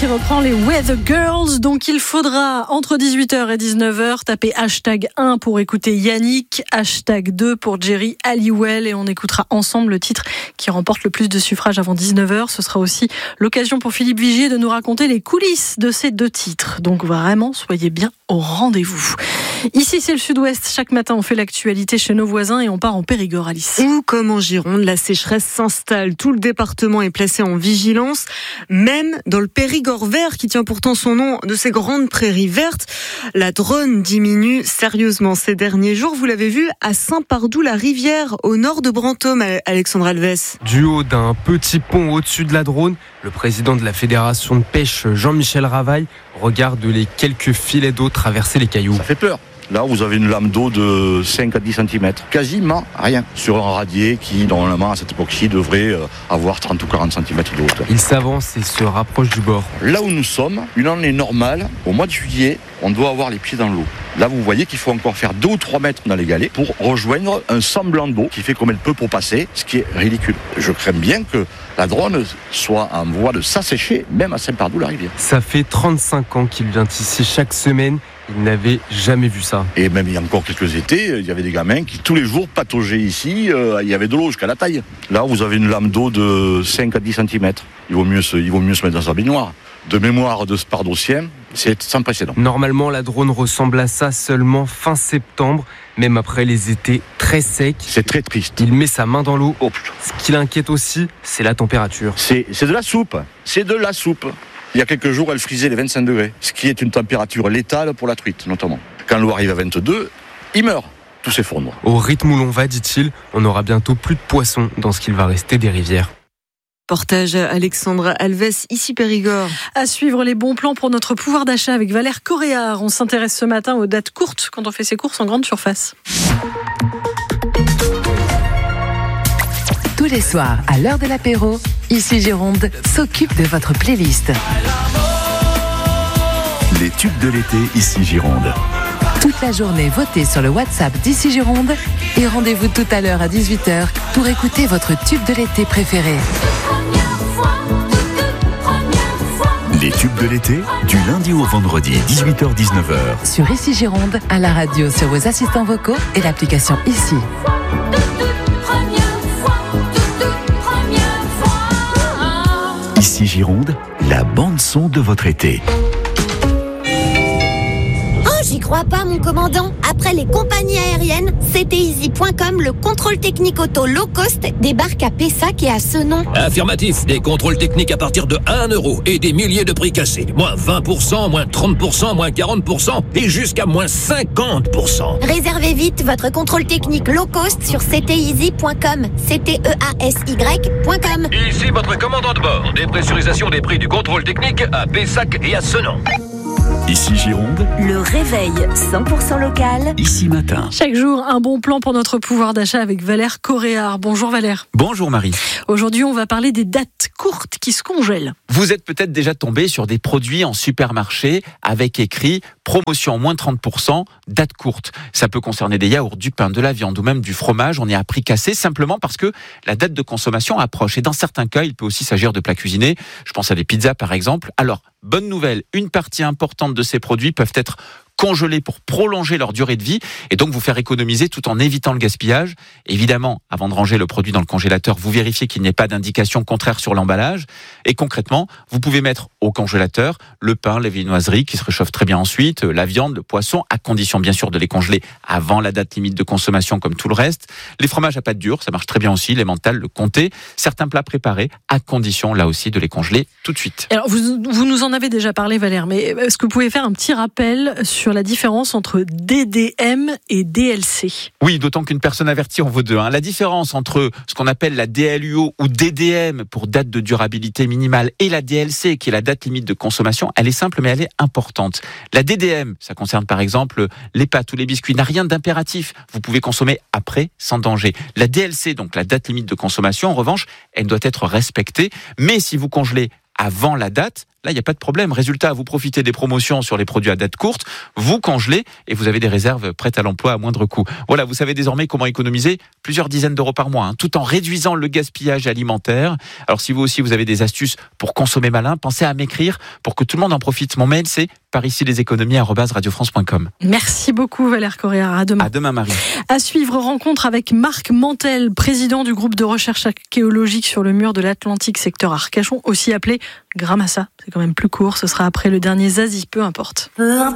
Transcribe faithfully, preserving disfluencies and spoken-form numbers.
reprend les Weather Girls. Donc il faudra entre dix-huit heures et dix-neuf heures taper hashtag un pour écouter Yannick, hashtag deux pour Jerry Halliwell, et on écoutera ensemble le titre qui remporte le plus de suffrages avant dix-neuf heures. Ce sera aussi l'occasion pour Philippe Vigier de nous raconter les coulisses de ces deux titres. Donc vraiment, soyez bien au rendez-vous. Ici, c'est le Sud-Ouest. Chaque matin, on fait l'actualité chez nos voisins et on part en Périgord, Alice. Où, comme en Gironde, la sécheresse s'installe. Tout le département est placé en vigilance, même dans le Périgord vert, qui tient pourtant son nom de ces grandes prairies vertes. La Dronne diminue sérieusement ces derniers jours. Vous l'avez vu à Saint-Pardoux-la-Rivière, au nord de Brantôme, Alexandre Alves. Du haut d'un petit pont au-dessus de la Dronne, le président de la Fédération de pêche, Jean-Michel Ravaille, regarde les quelques filets d'eau traverser les cailloux. Ça fait peur. Là, vous avez une lame d'eau de cinq à dix centimètres. Quasiment rien. Sur un radier qui, normalement, à cette époque-ci, devrait avoir trente ou quarante centimètres de hauteur. Il s'avance et se rapproche du bord. Là où nous sommes, une année normale, au mois de juillet, on doit avoir les pieds dans l'eau. Là, vous voyez qu'il faut encore faire deux ou trois mètres dans les galets pour rejoindre un semblant d'eau qui fait comme elle peut pour passer, ce qui est ridicule. Je crains bien que la Dronne soit en voie de s'assécher, même à Saint-Pardoux-la-Rivière. Ça fait trente-cinq ans qu'il vient ici chaque semaine. Il n'avait jamais vu ça. Et même il y a encore quelques étés, il y avait des gamins qui tous les jours pataugeaient ici. Euh, il y avait de l'eau jusqu'à la taille. Là, vous avez une lame d'eau de cinq à dix centimètres. Il vaut mieux se, il vaut mieux se mettre dans sa baignoire. De mémoire de ce pardossien, c'est sans précédent. Normalement, la Dronne ressemble à ça seulement fin septembre, même après les étés très secs. C'est très triste. Il met sa main dans l'eau. Oh, putain. Ce qui l'inquiète aussi, c'est la température. C'est, c'est de la soupe. C'est de la soupe. Il y a quelques jours, elle frisait les vingt-cinq degrés, ce qui est une température létale pour la truite, notamment. Quand l'eau arrive à vingt-deux, il meurt. Tout s'effondre. Au rythme où l'on va, dit-il, on aura bientôt plus de poissons dans ce qu'il va rester des rivières. Portage Alexandre Alves, ici Périgord. À suivre les bons plans pour notre pouvoir d'achat avec Valère Coréard. On s'intéresse ce matin aux dates courtes quand on fait ses courses en grande surface. Tous les soirs, à l'heure de l'apéro, Ici Gironde s'occupe de votre playlist. Les tubes de l'été, Ici Gironde. Toute la journée, votez sur le WhatsApp d'Ici Gironde et rendez-vous tout à l'heure à dix-huit heures pour écouter votre tube de l'été préféré. Les tubes de l'été, du lundi au vendredi, dix-huit heures dix-neuf heures. Sur Ici Gironde, à la radio, sur vos assistants vocaux et l'application Ici. Ici Gironde, la bande-son de votre été. J'y crois pas, mon commandant. Après les compagnies aériennes, C T Easy point com, le contrôle technique auto low cost débarque à Pessac et à Senon. Affirmatif, des contrôles techniques à partir de un euro et des milliers de prix cassés. Moins vingt pour cent, moins trente pour cent, moins quarante pour cent et jusqu'à moins cinquante pour cent. Réservez vite votre contrôle technique low cost sur C T Easy point com. C T E A S Y point com. Ici votre commandant de bord. Dépressurisation des prix du contrôle technique à Pessac et à Senon. Ici Gironde, le réveil cent pour cent local. Ici Matin. Chaque jour, un bon plan pour notre pouvoir d'achat avec Valère Coréard. Bonjour Valère. Bonjour Marie. Aujourd'hui, on va parler des dates courtes qui se congèlent. Vous êtes peut-être déjà tombé sur des produits en supermarché avec écrit promotion moins trente pour cent, date courte. Ça peut concerner des yaourts, du pain, de la viande ou même du fromage. On est à prix cassé simplement parce que la date de consommation approche. Et dans certains cas, il peut aussi s'agir de plats cuisinés. Je pense à des pizzas par exemple. Alors, bonne nouvelle, une partie importante de ces produits peuvent être congelés pour prolonger leur durée de vie et donc vous faire économiser tout en évitant le gaspillage. Évidemment, avant de ranger le produit dans le congélateur, vous vérifiez qu'il n'y ait pas d'indication contraire sur l'emballage. Et concrètement, vous pouvez mettre au congélateur le pain, les viennoiseries qui se réchauffent très bien ensuite, la viande, le poisson, à condition bien sûr de les congeler avant la date limite de consommation comme tout le reste. Les fromages à pâte dure, ça marche très bien aussi, les mentales, le comté. Certains plats préparés, à condition là aussi de les congeler tout de suite. Alors vous, vous nous en avez déjà parlé Valère, mais est-ce que vous pouvez faire un petit rappel sur la différence entre D D M et D L C? Oui, d'autant qu'une personne avertie en vaut deux. Hein. La différence entre ce qu'on appelle la D L U O ou D D M pour date de durabilité minimale et la D L C qui est la date limite de consommation, elle est simple mais elle est importante. La D D M, ça concerne par exemple les pâtes ou les biscuits, n'a rien d'impératif. Vous pouvez consommer après sans danger. La D L C, donc la date limite de consommation, en revanche, elle doit être respectée. Mais si vous congelez avant la date, Là, il n'y a pas de problème. Résultat, vous profitez des promotions sur les produits à date courte, vous congelez et vous avez des réserves prêtes à l'emploi à moindre coût. Voilà, vous savez désormais comment économiser plusieurs dizaines d'euros par mois, hein, tout en réduisant le gaspillage alimentaire. Alors si vous aussi vous avez des astuces pour consommer malin, pensez à m'écrire pour que tout le monde en profite. Mon mail, c'est par ici les économies arobase radio france point com. Merci beaucoup Valère Correa. À demain. À demain Marie. À suivre, rencontre avec Marc Mantel, président du groupe de recherche archéologique sur le mur de l'Atlantique, secteur Arcachon, aussi appelé Gramassa. C'est quand même plus court, ce sera après le dernier Zazie, peu importe.